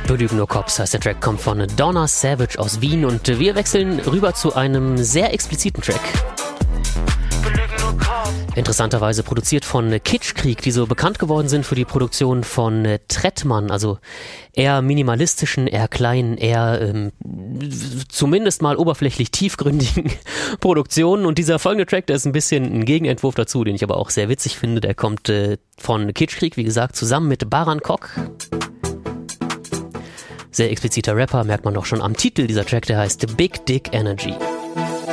Belügen nur Cops heißt der Track, kommt von Donna Savage aus Wien und wir wechseln rüber zu einem sehr expliziten Track. Interessanterweise produziert von Kitschkrieg, die so bekannt geworden sind für die Produktion von Trettmann, also eher minimalistischen, eher kleinen, eher zumindest mal oberflächlich tiefgründigen Produktionen. Und dieser folgende Track, der ist ein bisschen ein Gegenentwurf dazu, den ich aber auch sehr witzig finde. Der kommt von Kitschkrieg, wie gesagt, zusammen mit Baran Kok. Sehr expliziter Rapper, merkt man doch schon am Titel. Dieser Track, der heißt Big Dick Energy.